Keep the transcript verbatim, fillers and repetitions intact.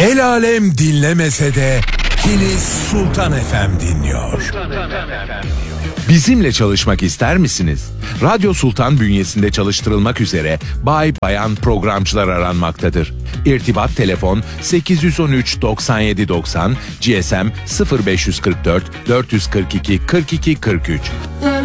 El alem dinlemese de Kilis Sultan F M dinliyor. Bizimle çalışmak ister misiniz? Radyo Sultan bünyesinde çalıştırılmak üzere bay bayan programcılar aranmaktadır. İrtibat telefon sekiz yüz on üç doksan yedi doksan, G S M sıfır beş kırk dört dört kırk iki kırk iki kırk üç.